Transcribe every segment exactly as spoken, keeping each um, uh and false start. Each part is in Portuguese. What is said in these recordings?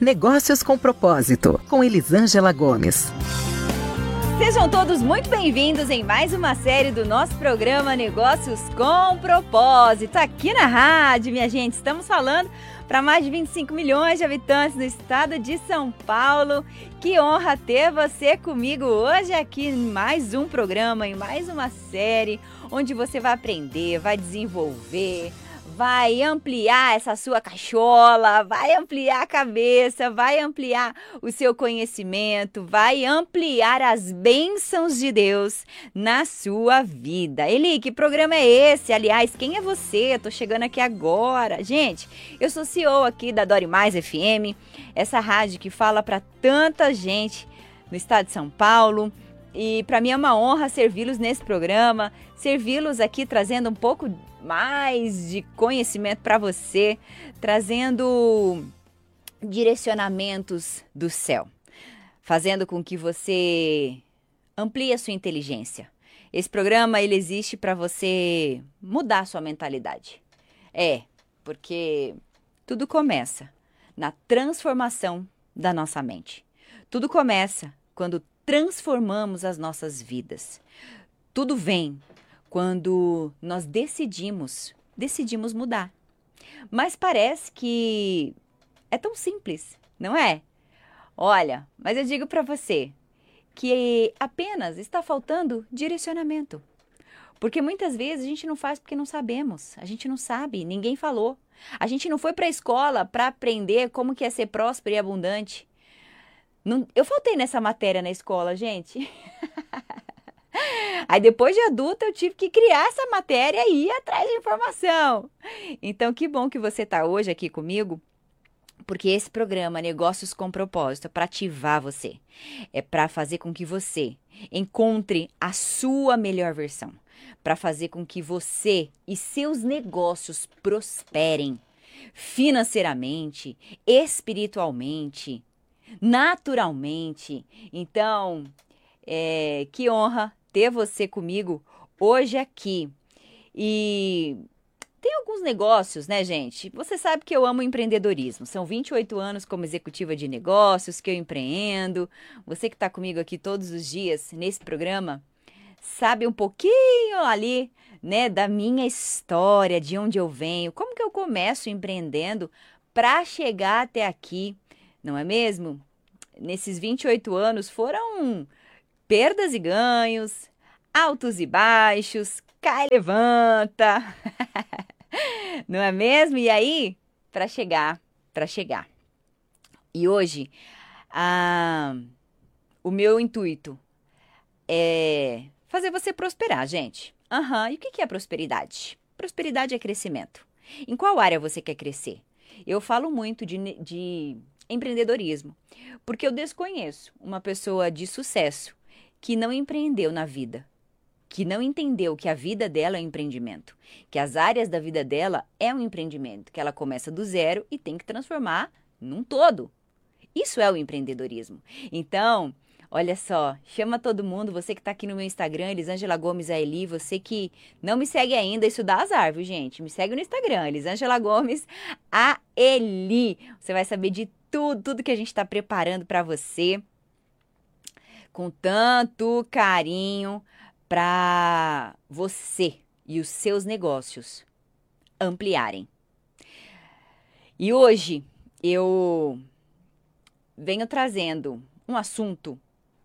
Negócios com Propósito, com Elisângela Gomes. Sejam todos muito bem-vindos em mais uma série do nosso programa Negócios com Propósito. Aqui na rádio, minha gente, estamos falando para mais de vinte e cinco milhões de habitantes do estado de São Paulo. Que honra ter você comigo hoje aqui em mais um programa, em mais uma série, onde você vai aprender, vai desenvolver, vai ampliar essa sua cachola, vai ampliar a cabeça, vai ampliar o seu conhecimento, vai ampliar as bênçãos de Deus na sua vida. Eli, que programa é esse? Aliás, quem é você? Tô chegando aqui agora. Gente, eu sou C E O aqui da Dore Mais F M, essa rádio que fala para tanta gente no estado de São Paulo. E para mim é uma honra servi-los nesse programa, servi-los aqui trazendo um pouco mais de conhecimento para você, trazendo direcionamentos do céu, fazendo com que você amplie a sua inteligência. Esse programa ele existe para você mudar a sua mentalidade. É, porque tudo começa na transformação da nossa mente. Tudo começa quando transformamos as nossas vidas. Tudo vem quando nós decidimos, decidimos mudar. Mas parece que é tão simples, não é? Olha, mas eu digo para você que apenas está faltando direcionamento. Porque muitas vezes a gente não faz porque não sabemos, a gente não sabe, ninguém falou. A gente não foi para a escola para aprender como que é ser próspero e abundante. Não, eu faltei nessa matéria na escola, gente. Aí depois de adulta eu tive que criar essa matéria e ir atrás de informação. Então que bom que você está hoje aqui comigo, porque esse programa Negócios com Propósito é para ativar você. É para fazer com que você encontre a sua melhor versão. Para fazer com que você e seus negócios prosperem financeiramente, espiritualmente, naturalmente. Então, é, que honra ter você comigo hoje aqui. E tem alguns negócios, né, gente? Você sabe que eu amo empreendedorismo. São vinte e oito anos como executiva de negócios que eu empreendo. Você que está comigo aqui todos os dias nesse programa sabe um pouquinho ali, né, da minha história, de onde eu venho, como que eu começo empreendendo para chegar até aqui, não é mesmo? Nesses vinte e oito anos foram perdas e ganhos, altos e baixos, cai e levanta, não é mesmo? E aí, para chegar, para chegar. E hoje, ah, o meu intuito é fazer você prosperar, gente. Uhum. E o que é prosperidade? Prosperidade é crescimento. Em qual área você quer crescer? Eu falo muito de, de empreendedorismo, porque eu desconheço uma pessoa de sucesso que não empreendeu na vida, que não entendeu que a vida dela é um empreendimento, que as áreas da vida dela é um empreendimento, que ela começa do zero e tem que transformar num todo. Isso é o empreendedorismo. Então, olha só, chama todo mundo, você que está aqui no meu Instagram, Elisângela Gomes a Eli, você que não me segue ainda, isso dá azar, viu, gente? Me segue no Instagram, Elisângela Gomes a Eli. Você vai saber de tudo, tudo que a gente está preparando para você, com tanto carinho para você e os seus negócios ampliarem. E hoje eu venho trazendo um assunto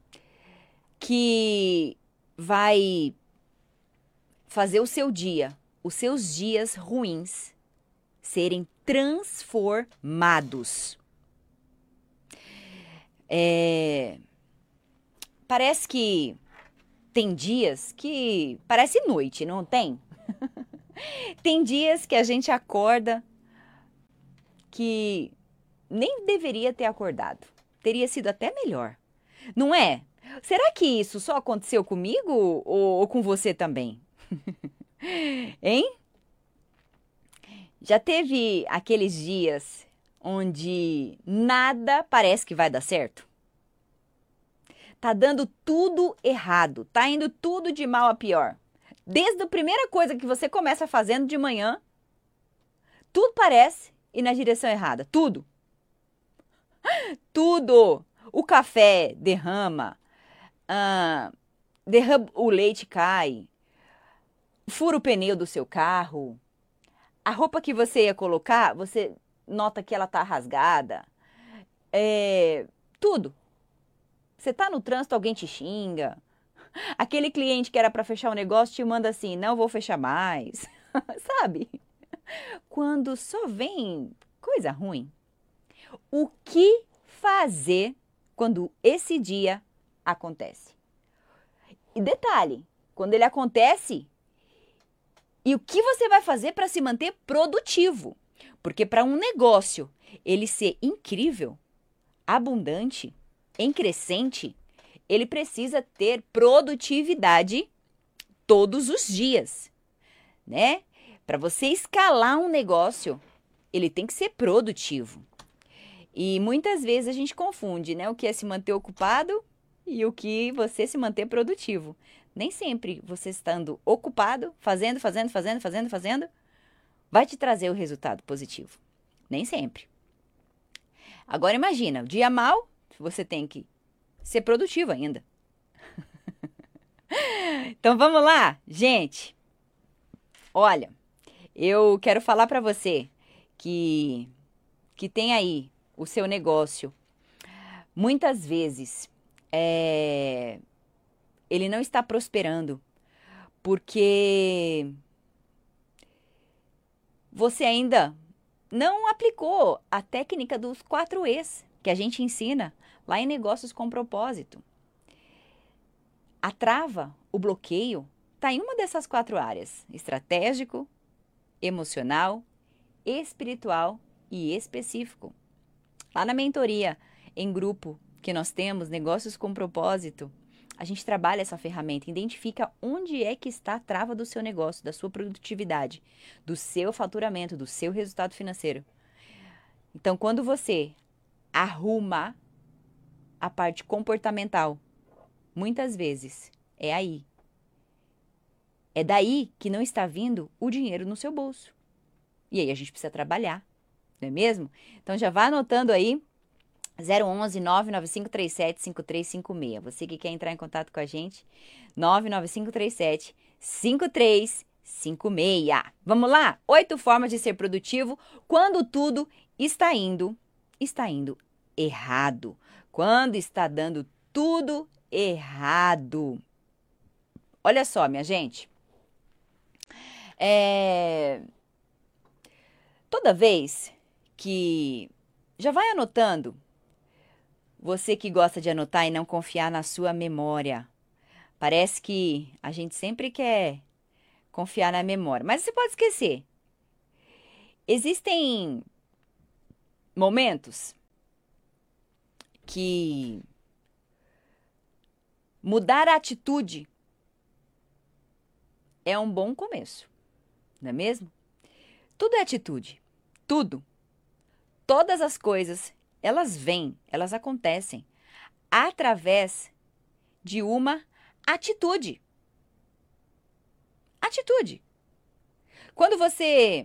que vai fazer o seu dia, os seus dias ruins serem transformados. É, parece que tem dias que parece noite, não tem? Tem dias que a gente acorda que nem deveria ter acordado. Teria sido até melhor, não é? Será que isso só aconteceu comigo ou, ou com você também? Hein? Já teve aqueles dias onde nada parece que vai dar certo? Tá dando tudo errado, tá indo tudo de mal a pior. Desde a primeira coisa que você começa fazendo de manhã, tudo parece ir na direção errada, tudo. Tudo. O café derrama, ah, derrama, o leite cai, fura o pneu do seu carro, a roupa que você ia colocar, você nota que ela tá rasgada, é, tudo. Você tá no trânsito, alguém te xinga. Aquele cliente que era para fechar o negócio te manda assim, não vou fechar mais, sabe? Quando só vem coisa ruim. O que fazer quando esse dia acontece? E detalhe, quando ele acontece, e o que você vai fazer para se manter produtivo? Porque para um negócio ele ser incrível, abundante, em crescente, ele precisa ter produtividade todos os dias, né? Para você escalar um negócio, ele tem que ser produtivo. E muitas vezes a gente confunde, né? O que é se manter ocupado e o que você se manter produtivo. Nem sempre você estando ocupado, fazendo, fazendo, fazendo, fazendo, fazendo, vai te trazer o resultado positivo. Nem sempre. Agora imagina, o dia mau, você tem que ser produtivo ainda. Então vamos lá, gente. Olha, eu quero falar para você que, que tem aí o seu negócio. Muitas vezes é, ele não está prosperando porque você ainda não aplicou a técnica dos quatro E's que a gente ensina lá em Negócios com Propósito. A trava, o bloqueio, está em uma dessas quatro áreas: estratégico, emocional, espiritual e específico. Lá na mentoria, em grupo, que nós temos, Negócios com Propósito, a gente trabalha essa ferramenta, identifica onde é que está a trava do seu negócio, da sua produtividade, do seu faturamento, do seu resultado financeiro. Então, quando você arruma a parte comportamental, muitas vezes é aí. É daí que não está vindo o dinheiro no seu bolso. E aí a gente precisa trabalhar, não é mesmo? Então já vá anotando aí, zero onze, nove nove cinco três sete, cinco três cinco seis. Você que quer entrar em contato com a gente, nove nove cinco três sete, cinco três cinco seis. Vamos lá? Oito formas de ser produtivo quando tudo está indo, está indo errado. Quando está dando tudo errado. Olha só, minha gente. É... Toda vez que... Já vai anotando. Você que gosta de anotar e não confiar na sua memória. Parece que a gente sempre quer confiar na memória, mas você pode esquecer. Existem momentos que mudar a atitude é um bom começo, não é mesmo? Tudo é atitude, tudo. Todas as coisas, elas vêm, elas acontecem através de uma atitude. Atitude. Quando você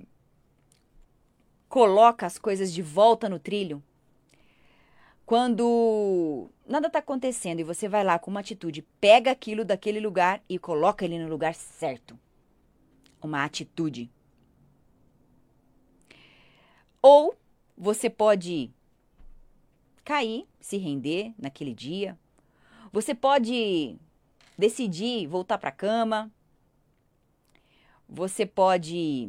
coloca as coisas de volta no trilho, quando nada está acontecendo e você vai lá com uma atitude, pega aquilo daquele lugar e coloca ele no lugar certo. Uma atitude. Ou você pode cair, se render naquele dia. Você pode decidir voltar para a cama. Você pode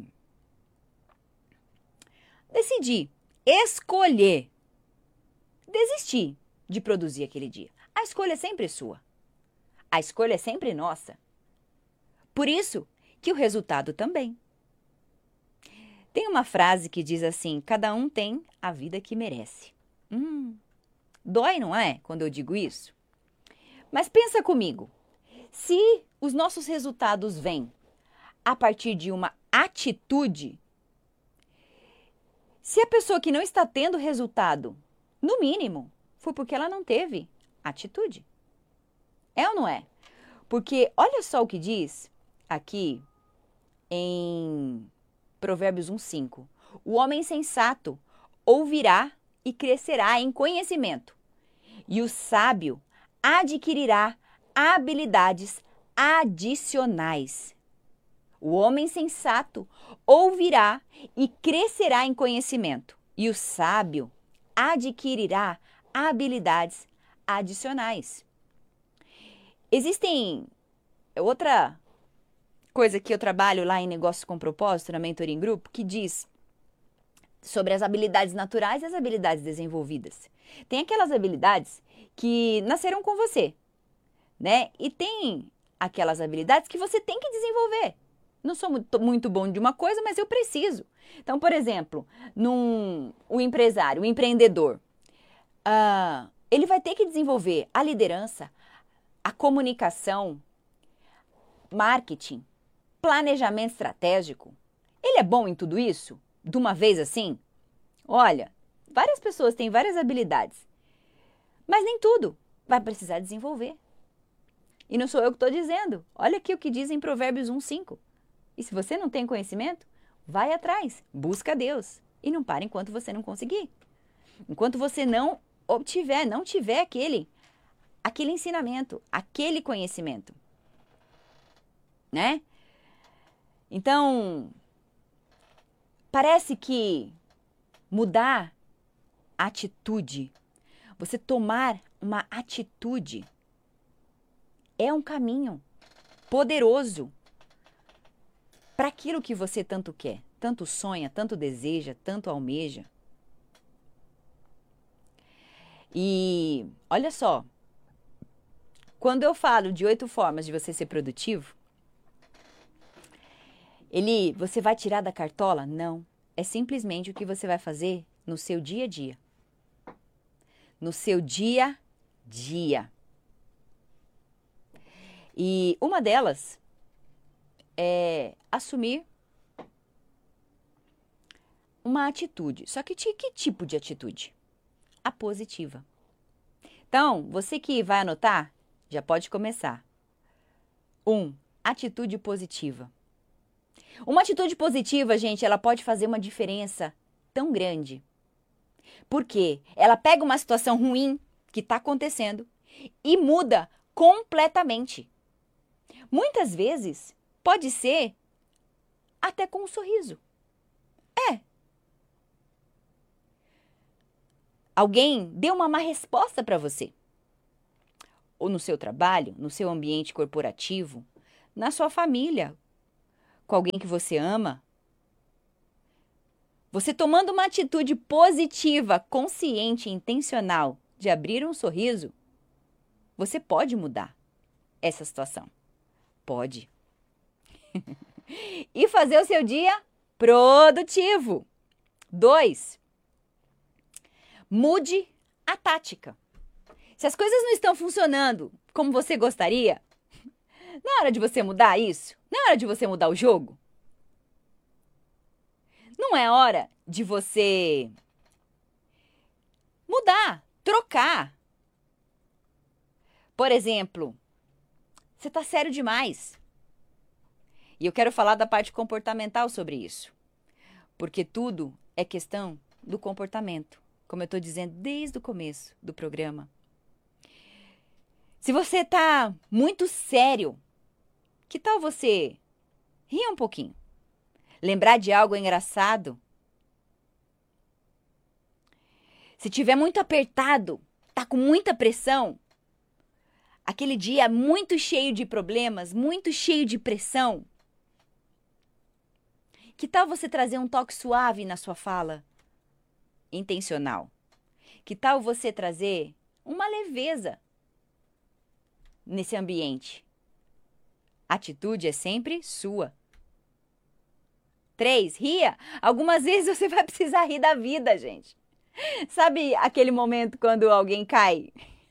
decidir, escolher desistir de produzir aquele dia. A escolha é sempre sua. A escolha é sempre nossa. Por isso que o resultado também. Tem uma frase que diz assim: cada um tem a vida que merece. Hum, dói, não é? Quando eu digo isso. Mas pensa comigo. Se os nossos resultados vêm a partir de uma atitude, se a pessoa que não está tendo resultado, no mínimo, foi porque ela não teve atitude. É ou não é? Porque olha só o que diz aqui em Provérbios um, cinco. O homem sensato ouvirá e crescerá em conhecimento. E o sábio adquirirá habilidades adicionais. O homem sensato ouvirá e crescerá em conhecimento. E o sábio adquirirá habilidades adicionais. Existem outra coisa que eu trabalho lá em Negócios com Propósito, na Mentoria em Grupo, que diz sobre as habilidades naturais e as habilidades desenvolvidas. Tem aquelas habilidades que nasceram com você, né? E tem aquelas habilidades que você tem que desenvolver. Não sou muito, muito bom de uma coisa, mas eu preciso. Então, por exemplo, num, o empresário, o empreendedor, uh, ele vai ter que desenvolver a liderança, a comunicação, marketing, planejamento estratégico. Ele é bom em tudo isso? De uma vez assim? Olha, várias pessoas têm várias habilidades, mas nem tudo vai precisar desenvolver. E não sou eu que estou dizendo. Olha aqui o que diz em Provérbios um, cinco. E se você não tem conhecimento, vai atrás, busca Deus. E não para enquanto você não conseguir. Enquanto você não obtiver, não tiver aquele, aquele ensinamento, aquele conhecimento. Né? Então, parece que mudar a atitude, você tomar uma atitude, é um caminho poderoso para aquilo que você tanto quer, tanto sonha, tanto deseja, tanto almeja. E olha só, quando eu falo de oito formas de você ser produtivo, ele, você vai tirar da cartola? Não. É simplesmente o que você vai fazer no seu dia a dia. No seu dia a dia. E uma delas é assumir uma atitude. Só que que tipo de atitude? A positiva. Então, você que vai anotar, já pode começar. Um, atitude positiva. Uma atitude positiva, gente, ela pode fazer uma diferença tão grande. Por quê? Ela pega uma situação ruim que está acontecendo e muda completamente. Muitas vezes, pode ser até com um sorriso. É. Alguém deu uma má resposta para você. Ou no seu trabalho, no seu ambiente corporativo, na sua família, com alguém que você ama. Você tomando uma atitude positiva, consciente e intencional de abrir um sorriso, você pode mudar essa situação. Pode. E fazer o seu dia produtivo. Dois, mude a tática. Se as coisas não estão funcionando como você gostaria, não é hora de você mudar isso? Não é hora de você mudar o jogo? Não é hora de você mudar, trocar. Por exemplo, você está sério demais. E eu quero falar da parte comportamental sobre isso. Porque tudo é questão do comportamento, como eu estou dizendo desde o começo do programa. Se você está muito sério, que tal você rir um pouquinho? Lembrar de algo engraçado? Se tiver muito apertado, tá com muita pressão, aquele dia muito cheio de problemas, muito cheio de pressão, que tal você trazer um toque suave na sua fala? Intencional. Que tal você trazer uma leveza nesse ambiente? A atitude é sempre sua. Três, ria. Algumas vezes você vai precisar rir da vida, gente. Sabe aquele momento quando alguém cai?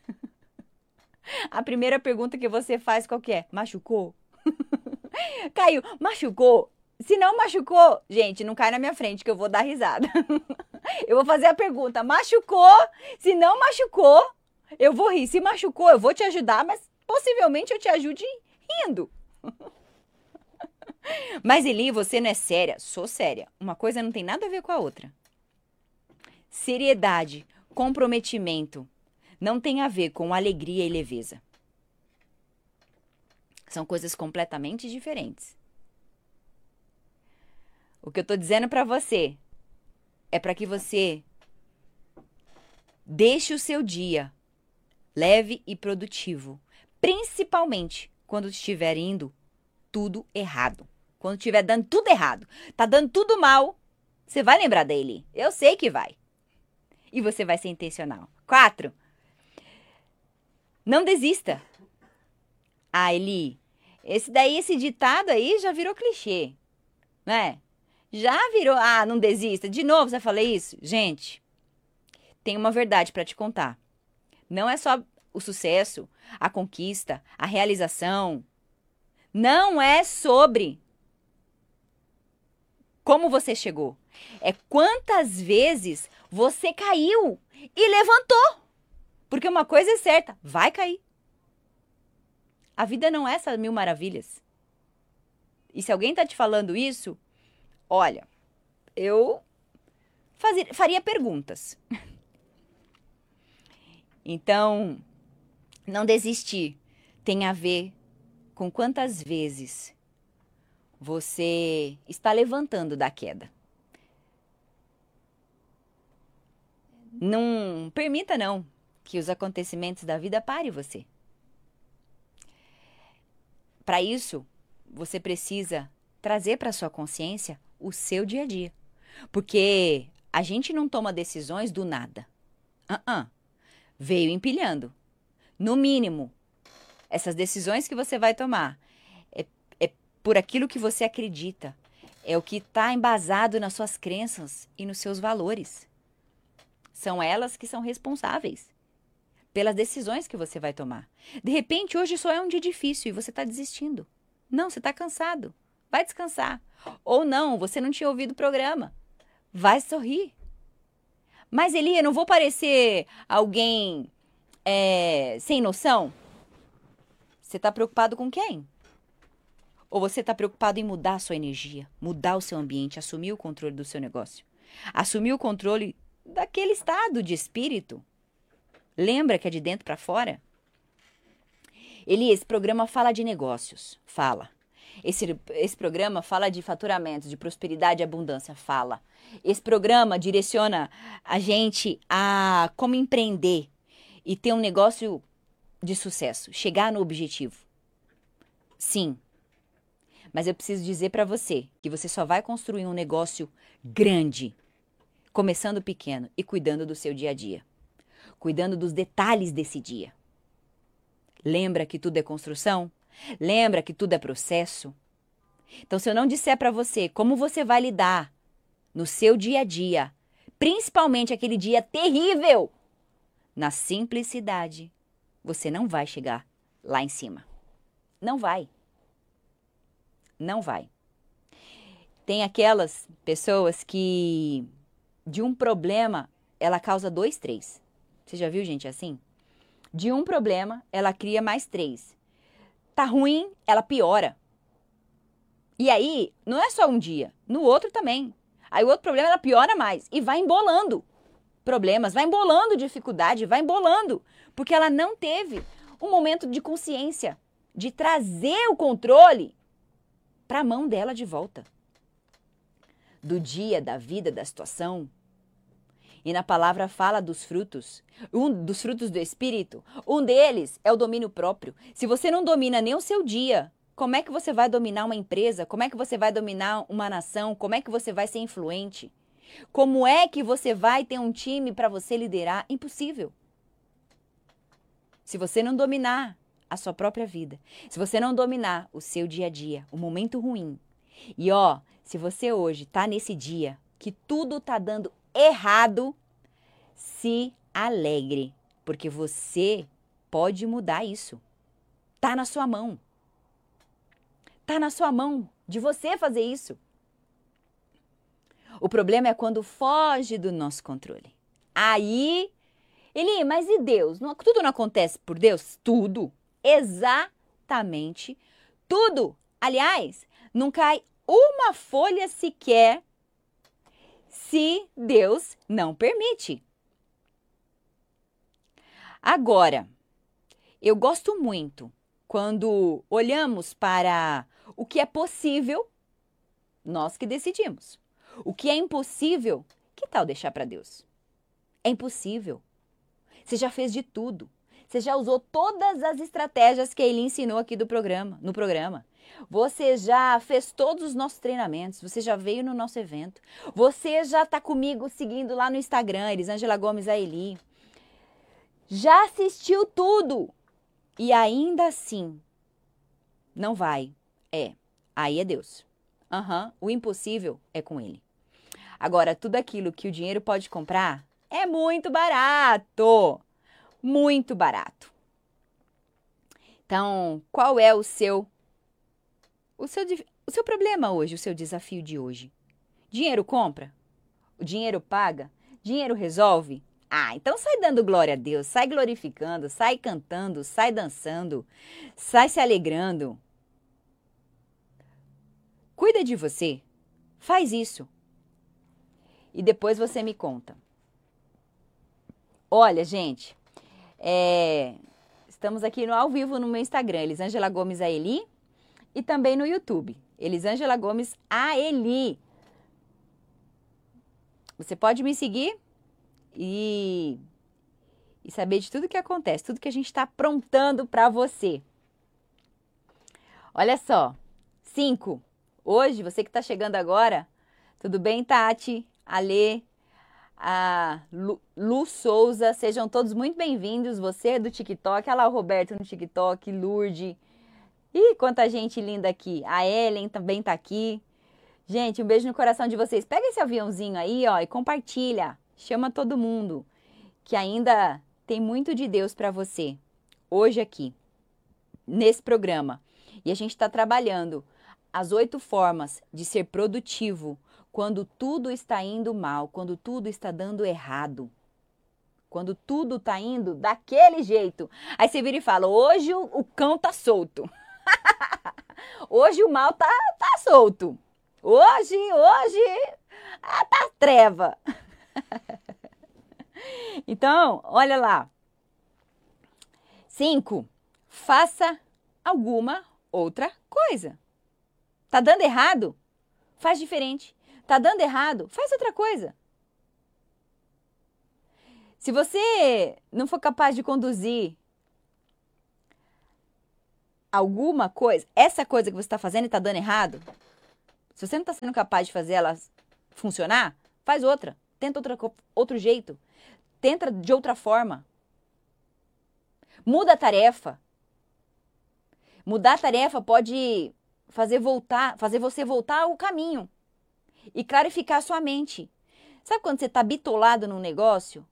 A primeira pergunta que você faz qual que é? Machucou? Caiu, machucou? Se não machucou, gente, não cai na minha frente que eu vou dar risada. Eu vou fazer a pergunta, machucou? Se não machucou, eu vou rir. Se machucou, eu vou te ajudar, mas possivelmente eu te ajude rindo. Mas Eli, você não é séria? Sou séria. Uma coisa não tem nada a ver com a outra. seriedade, comprometimento não tem a ver com alegria e leveza. São coisas completamente diferentes. O que eu estou dizendo para você é para que você deixe o seu dia leve e produtivo, principalmente quando estiver indo tudo errado. Quando estiver dando tudo errado, tá dando tudo mal, você vai lembrar dele. Eu sei que vai. E você vai ser intencional. Quatro. Não desista. Ah, Eli, esse daí, esse ditado aí já virou clichê, né? Já virou, ah, não desista. De novo você fala isso? Gente, tem uma verdade para te contar. Não é só o sucesso, a conquista, a realização. Não é sobre como você chegou. É quantas vezes você caiu e levantou. Porque uma coisa é certa, vai cair. A vida não é essas mil maravilhas. E se alguém está te falando isso, olha, eu fazia, faria perguntas. Então, não desistir tem a ver com quantas vezes você está levantando da queda. Não permita, não, que os acontecimentos da vida parem você. Para isso, você precisa trazer para sua consciência o seu dia a dia. Porque a gente não toma decisões do nada. Uh-uh. Veio empilhando. No mínimo, essas decisões que você vai tomar é, é por aquilo que você acredita. É o que está embasado nas suas crenças e nos seus valores. São elas que são responsáveis pelas decisões que você vai tomar. De repente, hoje só é um dia difícil e você está desistindo. Não, você está cansado. Vai descansar. Ou não, você não tinha ouvido o programa. Vai sorrir. Mas, Eli, eu não vou parecer alguém é, sem noção? Você está preocupado com quem? Ou você está preocupado em mudar a sua energia, mudar o seu ambiente, assumir o controle do seu negócio? Assumir o controle daquele estado de espírito. Lembra que é de dentro para fora? Eli, esse programa fala de negócios. Fala. Esse, esse programa fala de faturamento, de prosperidade e abundância. Fala. Esse programa direciona a gente a como empreender e ter um negócio de sucesso. Chegar no objetivo. Sim. Mas eu preciso dizer para você que você só vai construir um negócio grande, começando pequeno e cuidando do seu dia a dia. Cuidando dos detalhes desse dia. Lembra que tudo é construção? Lembra que tudo é processo? Então, se eu não disser para você como você vai lidar no seu dia a dia, principalmente aquele dia terrível, na simplicidade, você não vai chegar lá em cima. Não vai. Não vai. Tem aquelas pessoas que de um problema ela causa dois, três. Você já viu gente assim? De um problema, ela cria mais três. Tá ruim, ela piora. E aí, não é só um dia, no outro também. Aí o outro problema, ela piora mais. E vai embolando problemas, vai embolando dificuldade, vai embolando. Porque ela não teve um momento de consciência, de trazer o controle para a mão dela de volta. Do dia, da vida, da situação. E na palavra fala dos frutos, um dos frutos do Espírito. Um deles é o domínio próprio. Se você não domina nem o seu dia, como é que você vai dominar uma empresa? Como é que você vai dominar uma nação? Como é que você vai ser influente? Como é que você vai ter um time para você liderar? Impossível. Se você não dominar a sua própria vida, se você não dominar o seu dia a dia, o momento ruim. E ó, se você hoje tá nesse dia que tudo tá dando errado, se alegre, porque você pode mudar isso. Tá na sua mão. Tá na sua mão de você fazer isso. O problema é quando foge do nosso controle. Aí, Eli, mas e Deus? Não, tudo não acontece por Deus? Tudo. Exatamente tudo. Aliás, não cai uma folha sequer se Deus não permite. Agora, eu gosto muito quando olhamos para o que é possível, nós que decidimos. O que é impossível, que tal deixar para Deus? É impossível. Você já fez de tudo. Você já usou todas as estratégias que ele ensinou aqui do programa, no programa. Você já fez todos os nossos treinamentos. Você já veio no nosso evento. Você já está comigo seguindo lá no Instagram, Elisângela Gomes Aeli. Já assistiu tudo. E ainda assim, não vai. É, aí é Deus. Uhum, o impossível é com ele. Agora, tudo aquilo que o dinheiro pode comprar é muito barato. Muito barato. Então, qual é o seu, o seu, o seu problema hoje, o seu desafio de hoje? Dinheiro compra? O dinheiro paga? Dinheiro resolve? Ah, então sai dando glória a Deus, sai glorificando, sai cantando, sai dançando, sai se alegrando. Cuida de você, faz isso. E depois você me conta. Olha, gente... É, estamos aqui no ao vivo no meu Instagram, Elisângela Gomes Aeli, e também no YouTube, Elisângela Gomes Aeli. Você pode me seguir e, e saber de tudo que acontece, tudo que a gente está aprontando para você. Olha só, cinco. Hoje, você que está chegando agora, tudo bem, Tati, Alê, a Lu, Lu Souza, sejam todos muito bem-vindos. Você é do TikTok, olha lá o Roberto no TikTok, Lourdes. Ih, quanta gente linda aqui. A Ellen também tá aqui. Gente, um beijo no coração de vocês. Pega esse aviãozinho aí, ó, e compartilha. Chama todo mundo, que ainda tem muito de Deus para você. Hoje aqui, nesse programa. E a gente está trabalhando as oito formas de ser produtivo quando tudo está indo mal, quando tudo está dando errado, quando tudo está indo daquele jeito. Aí você vira e fala, hoje o, o cão tá solto. Hoje o mal tá, tá solto. Hoje, hoje, ah, tá treva. Então, olha lá. Cinco, faça alguma outra coisa. Tá dando errado? Faz diferente. Tá dando errado? Faz outra coisa. Se você não for capaz de conduzir alguma coisa, essa coisa que você está fazendo e está dando errado, se você não está sendo capaz de fazer ela funcionar, faz outra. Tenta outra, outro jeito. Tenta de outra forma. Muda a tarefa. Mudar a tarefa pode fazer voltar, fazer você voltar ao caminho e clarificar a sua mente. Sabe quando você está bitolado num negócio?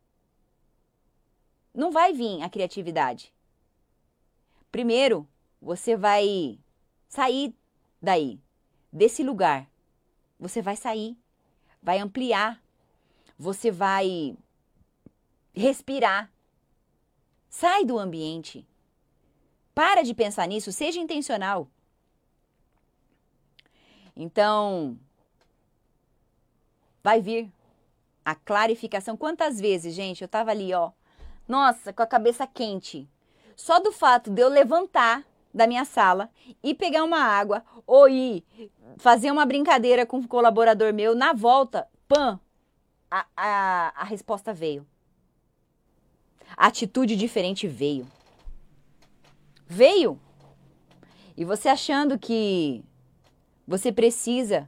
Não vai vir a criatividade. Primeiro, você vai sair daí, desse lugar. Você vai sair, vai ampliar, você vai respirar. Sai do ambiente. Para de pensar nisso, seja intencional. Então, vai vir a clarificação. Quantas vezes, gente, eu tava ali, ó, nossa, com a cabeça quente. Só do fato de eu levantar da minha sala e pegar uma água ou ir fazer uma brincadeira com um colaborador meu, na volta, pã, a, a, a resposta veio. A atitude diferente veio. Veio. E você achando que você precisa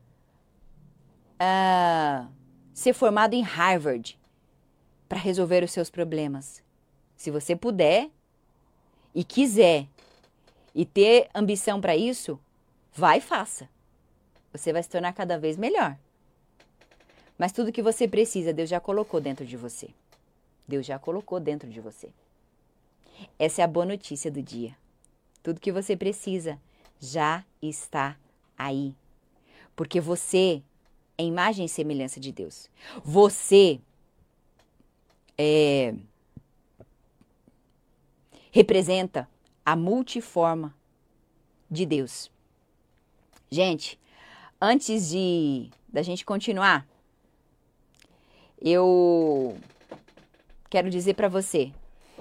uh, ser formado em Harvard para resolver os seus problemas. Se você puder e quiser e ter ambição para isso, vai e faça. Você vai se tornar cada vez melhor. Mas tudo que você precisa, Deus já colocou dentro de você. Deus já colocou dentro de você. Essa é a boa notícia do dia. Tudo que você precisa já está aí. Porque você é imagem e semelhança de Deus. Você é, representa a multiforma de Deus. Gente, antes de da gente continuar, eu quero dizer para você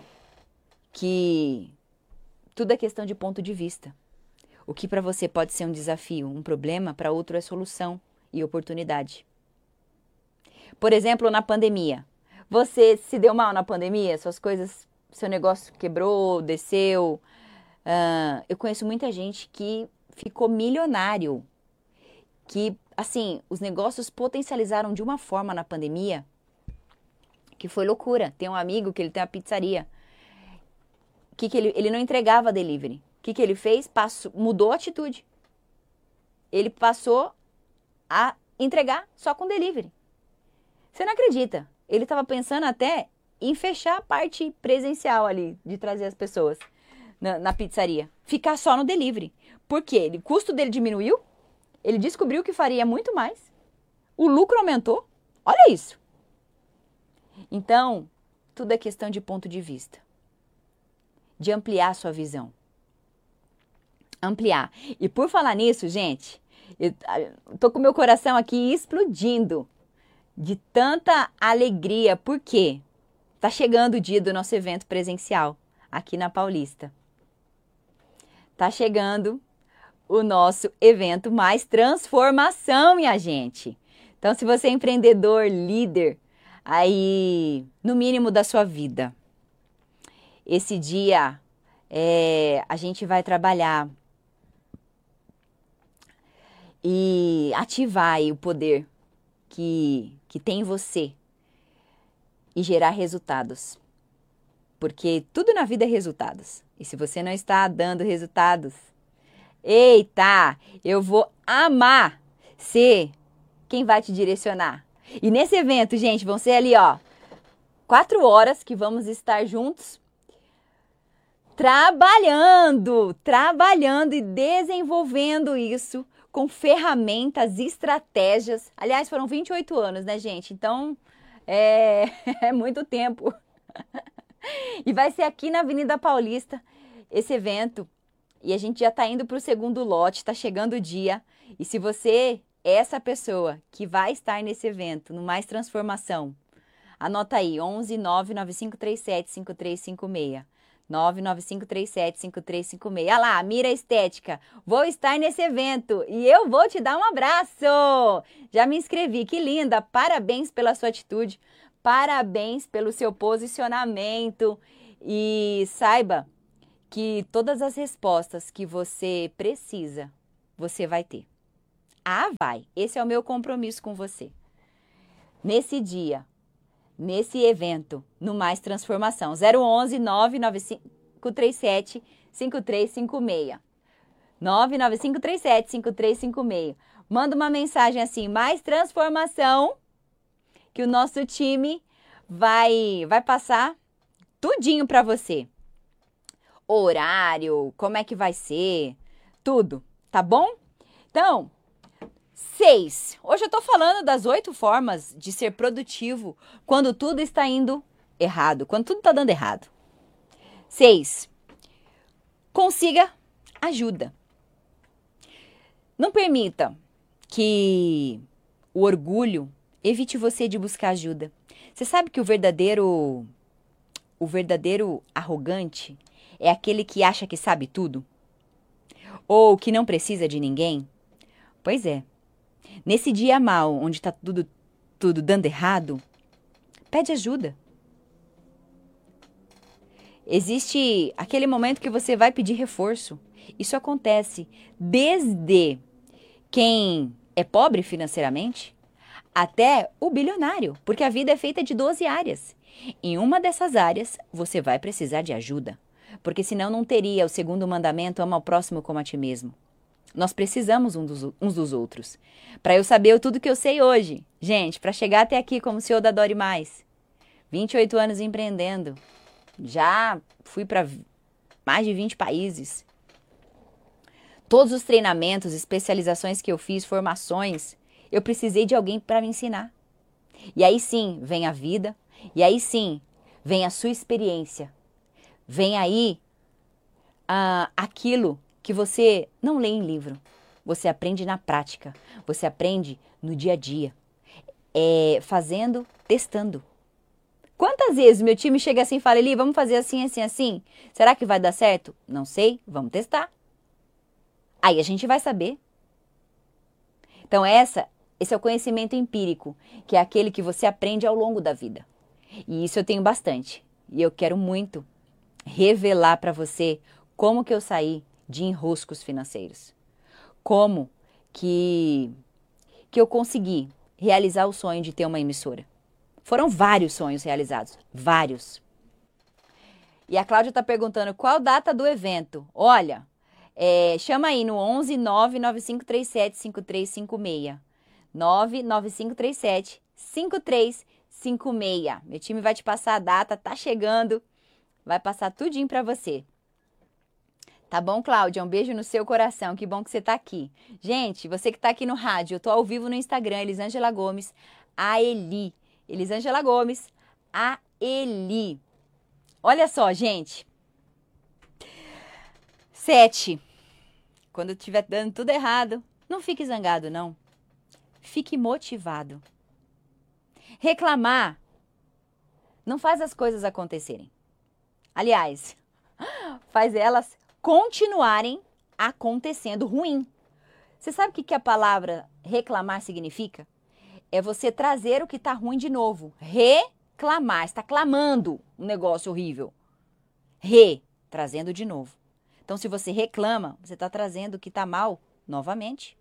que tudo é questão de ponto de vista. O que para você pode ser um desafio, um problema, para outro é solução e oportunidade. Por exemplo, na pandemia. Você se deu mal na pandemia? Suas coisas, seu negócio quebrou, desceu? Uh, eu conheço muita gente que ficou milionário. Que, assim, os negócios potencializaram de uma forma na pandemia que foi loucura. Tem um amigo que ele tem uma pizzaria. Que que ele, ele não entregava delivery. O que, que ele fez? Passou, mudou a atitude. Ele passou a entregar só com delivery. Você não acredita. Ele estava pensando até em fechar a parte presencial ali, de trazer as pessoas na, na pizzaria. Ficar só no delivery. Por quê? O custo dele diminuiu. Ele descobriu que faria muito mais. O lucro aumentou. Olha isso. Então, tudo é questão de ponto de vista. De ampliar a sua visão. Ampliar. E por falar nisso, gente, eu tô com meu coração aqui explodindo de tanta alegria. Por quê? Tá chegando o dia do nosso evento presencial aqui na Paulista. Tá chegando o nosso evento Mais Transformação, minha gente. Então, se você é empreendedor, líder, aí no mínimo da sua vida, esse dia é, a gente vai trabalhar e ativar aí o poder que, que tem em você e gerar resultados. Porque tudo na vida é resultados. E se você não está dando resultados, eita, eu vou amar ser quem vai te direcionar. E nesse evento, gente, vão ser ali, ó, quatro horas que vamos estar juntos trabalhando, trabalhando e desenvolvendo isso com ferramentas, estratégias. Aliás, foram vinte e oito anos, né, gente? Então, é, é muito tempo. E vai ser aqui na Avenida Paulista esse evento. E a gente já está indo para o segundo lote, está chegando o dia. E se você é essa pessoa que vai estar nesse evento, no Mais Transformação, anota aí, onze nove nove cinco três sete cinco três cinco seis. nove nove cinco três sete cinco três cinco seis. Olha lá, Mira Estética. Vou estar nesse evento e eu vou te dar um abraço. Já me inscrevi, que linda. Parabéns pela sua atitude. Parabéns pelo seu posicionamento. E saiba que todas as respostas que você precisa, você vai ter. Ah, vai. Esse é o meu compromisso com você. Nesse dia, nesse evento, no Mais Transformação. zero onze nove nove cinco três sete cinco três cinco seis. nove nove cinco três sete cinco três cinco seis. Manda uma mensagem assim, Mais Transformação, que o nosso time vai, vai passar tudinho para você. Horário, como é que vai ser, tudo, tá bom? Então, seis. Hoje eu tô falando das oito formas de ser produtivo quando tudo está indo errado, quando tudo está dando errado. Seis. Consiga ajuda. Não permita que o orgulho evite você de buscar ajuda. Você sabe que o verdadeiro, o verdadeiro arrogante é aquele que acha que sabe tudo? Ou que não precisa de ninguém? Pois é. Nesse dia mal, onde está tudo, tudo dando errado, pede ajuda. Existe aquele momento que você vai pedir reforço. Isso acontece desde quem é pobre financeiramente até o bilionário, porque a vida é feita de doze áreas. Em uma dessas áreas, você vai precisar de ajuda, porque senão não teria o segundo mandamento, ama ao próximo como a ti mesmo. Nós precisamos um dos, uns dos outros. Para eu saber tudo que eu sei hoje. Gente, para chegar até aqui como C E O da Dore Mais. vinte e oito anos empreendendo. Já fui para mais de vinte países. Todos os treinamentos, especializações que eu fiz, formações, eu precisei de alguém para me ensinar. E aí sim, vem a vida. E aí sim, vem a sua experiência. Vem aí ah, aquilo que você não lê em livro, você aprende na prática, você aprende no dia a dia. É fazendo, testando. Quantas vezes meu time chega assim e fala, Eli, vamos fazer assim, assim, assim? Será que vai dar certo? Não sei, vamos testar. Aí a gente vai saber. Então essa, esse é o conhecimento empírico, que é aquele que você aprende ao longo da vida. E isso eu tenho bastante. E eu quero muito revelar para você como que eu saí de enroscos financeiros. Como que, que eu consegui realizar o sonho de ter uma emissora. Foram vários sonhos realizados, vários. E a Cláudia está perguntando qual data do evento. Olha, é, chama aí no onze nove nove cinco três sete cinco três cinco seis. nove nove cinco três sete cinco três cinco seis. Meu time vai te passar a data, tá chegando. Vai passar tudinho para você. Tá bom, Cláudia? Um beijo no seu coração. Que bom que você tá aqui. Gente, você que tá aqui no rádio, eu tô ao vivo no Instagram, Elisângela Gomes, a Eli. Elisângela Gomes, a Eli. Olha só, gente. Sete. Quando estiver dando tudo errado, não fique zangado, não. Fique motivado. Reclamar não faz as coisas acontecerem. Aliás, faz elas continuarem acontecendo ruim. Você sabe o que, que a palavra reclamar significa? É você trazer o que está ruim de novo. Reclamar, está clamando um negócio horrível. Re, trazendo de novo. Então, se você reclama, você está trazendo o que está mal novamente.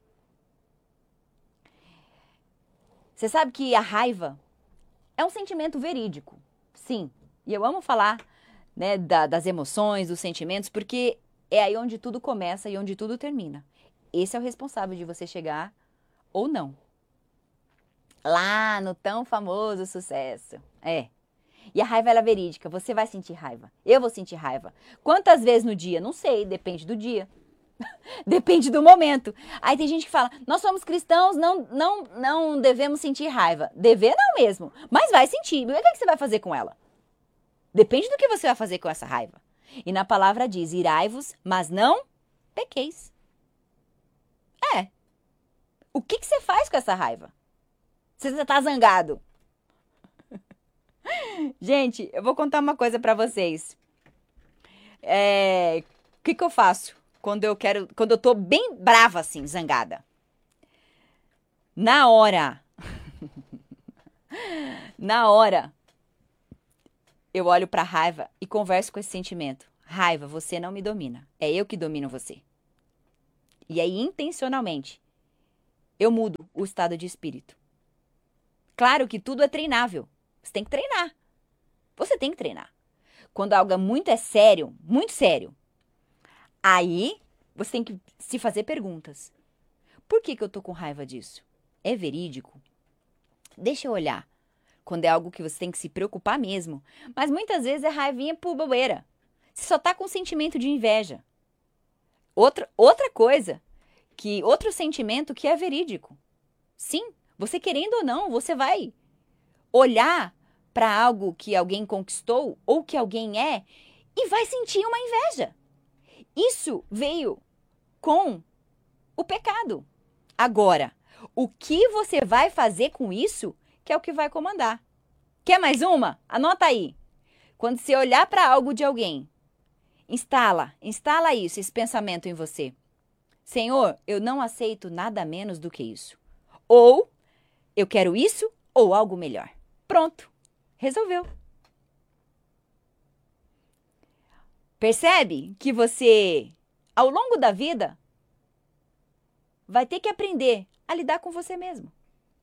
Você sabe que a raiva é um sentimento verídico. Sim, e eu amo falar, né, da, das emoções, dos sentimentos, porque é aí onde tudo começa e onde tudo termina. Esse é o responsável de você chegar ou não. Lá no tão famoso sucesso. É. E a raiva ela é verídica. Você vai sentir raiva. Eu vou sentir raiva. Quantas vezes no dia? Não sei. Depende do dia. Depende do momento. Aí tem gente que fala, nós somos cristãos, não, não, não devemos sentir raiva. Dever não mesmo. Mas vai sentir. E o que, é que você vai fazer com ela? Depende do que você vai fazer com essa raiva. E na palavra diz, irai-vos, mas não pequeis. É. O que, que você faz com essa raiva? Você está zangado. Gente, eu vou contar uma coisa para vocês. É, o que, que eu faço quando eu quero, quando eu tô bem brava assim, zangada? Na hora, na hora, eu olho para a raiva e converso com esse sentimento. Raiva, você não me domina. É eu que domino você. E aí, intencionalmente, eu mudo o estado de espírito. Claro que tudo é treinável. Você tem que treinar. Você tem que treinar. Quando algo muito é sério, muito sério, aí você tem que se fazer perguntas. Por que que eu tô com raiva disso? É verídico? Deixa eu olhar. Quando é algo que você tem que se preocupar mesmo. Mas muitas vezes é raivinha por bobeira. Você só tá com sentimento de inveja. Outra, outra coisa, que outro sentimento que é verídico. Sim, você querendo ou não, você vai olhar para algo que alguém conquistou ou que alguém é e vai sentir uma inveja. Isso veio com o pecado. Agora, o que você vai fazer com isso que é o que vai comandar. Quer mais uma? Anota aí. Quando você olhar para algo de alguém, instala, instala isso, esse pensamento em você. Senhor, eu não aceito nada menos do que isso. Ou eu quero isso ou algo melhor. Pronto. Resolveu. Percebe que você, ao longo da vida, vai ter que aprender a lidar com você mesmo.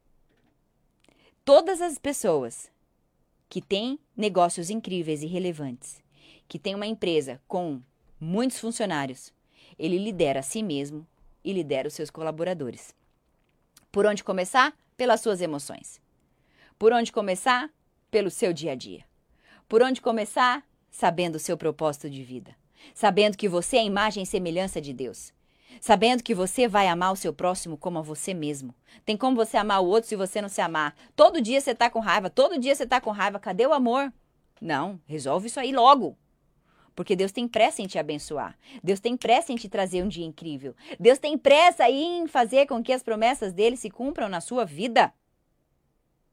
Todas as pessoas que têm negócios incríveis e relevantes, que têm uma empresa com muitos funcionários, ele lidera a si mesmo e lidera os seus colaboradores. Por onde começar? Pelas suas emoções. Por onde começar? Pelo seu dia a dia. Por onde começar? Sabendo o seu propósito de vida. Sabendo que você é a imagem e semelhança de Deus. Sabendo que você vai amar o seu próximo como a você mesmo. Tem como você amar o outro se você não se amar? Todo dia você tá com raiva, todo dia você tá com raiva. Cadê o amor? Não, resolve isso aí logo. Porque Deus tem pressa em te abençoar. Deus tem pressa em te trazer um dia incrível. Deus tem pressa em fazer com que as promessas dele se cumpram na sua vida.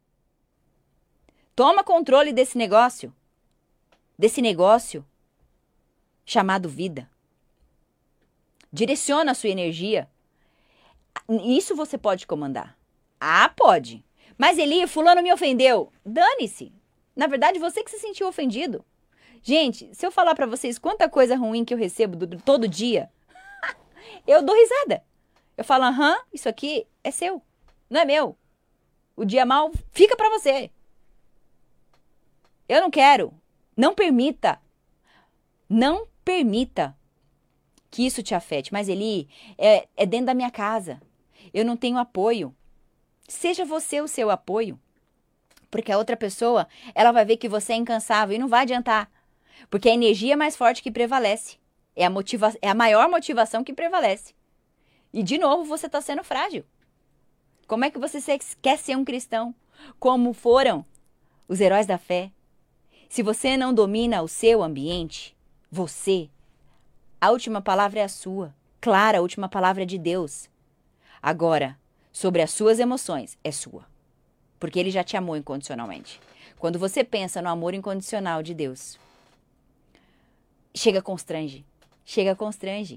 Toma controle desse negócio. Desse negócio chamado vida. Direciona a sua energia. Isso você pode comandar. Ah, pode. Mas Eli, fulano me ofendeu. Dane-se. Na verdade, você que se sentiu ofendido. Gente, se eu falar pra vocês quanta coisa ruim que eu recebo do, todo dia, eu dou risada. Eu falo, aham, isso aqui é seu, não é meu. O dia mal fica pra você. Eu não quero. Não permita. Não permita que isso te afete. Mas Eli, é, é dentro da minha casa. Eu não tenho apoio. Seja você o seu apoio. Porque a outra pessoa, ela vai ver que você é incansável e não vai adiantar. Porque a energia é mais forte que prevalece. É a, motiva é a maior motivação que prevalece. E de novo você está sendo frágil. Como é que você quer ser um cristão? Como foram os heróis da fé? Se você não domina o seu ambiente, você, a última palavra é a sua. Clara, a última palavra é de Deus. Agora, sobre as suas emoções, é sua. Porque Ele já te amou incondicionalmente. Quando você pensa no amor incondicional de Deus, chega constrange. Chega constrange.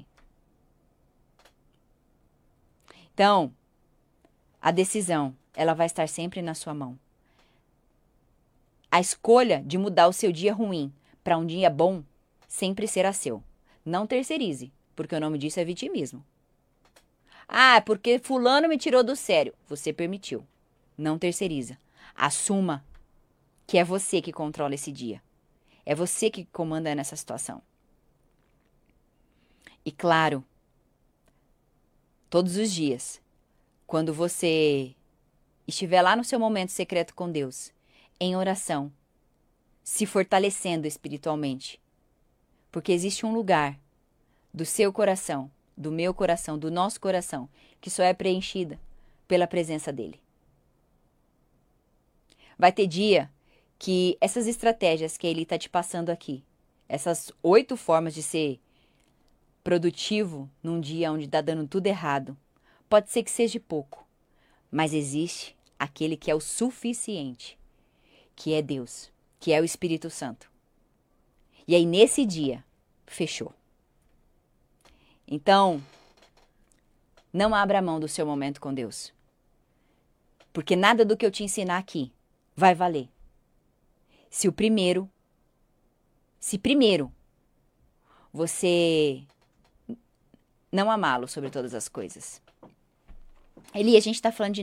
Então, a decisão, ela vai estar sempre na sua mão. A escolha de mudar o seu dia ruim para um dia bom sempre será seu. Não terceirize, porque o nome disso é vitimismo. Ah, porque fulano me tirou do sério. Você permitiu. Não terceiriza. Assuma que é você que controla esse dia. É você que comanda nessa situação. E claro, todos os dias, quando você estiver lá no seu momento secreto com Deus, em oração, se fortalecendo espiritualmente, porque existe um lugar do seu coração, do meu coração, do nosso coração, que só é preenchida pela presença dele. Vai ter dia que essas estratégias que ele está te passando aqui, essas oito formas de ser produtivo num dia onde está dando tudo errado, pode ser que seja pouco, mas existe aquele que é o suficiente, que é Deus, que é o Espírito Santo. E aí nesse dia, fechou. Então, não abra mão do seu momento com Deus. Porque nada do que eu te ensinar aqui vai valer. Se o primeiro, se primeiro você não amá-lo sobre todas as coisas. Eli, a gente está falando de